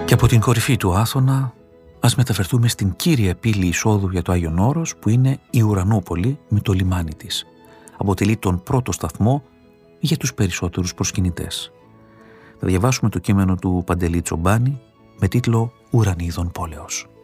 Και από την κορυφή του Άθωνα ας μεταφερθούμε στην κύρια πύλη εισόδου για το Άγιον Όρος, που είναι η Ουρανούπολη με το λιμάνι της. Αποτελεί τον πρώτο σταθμό για τους περισσότερους προσκυνητές. Θα διαβάσουμε το κείμενο του Παντελή Τσομπάνη με τίτλο «Ουρανίδων πόλεως».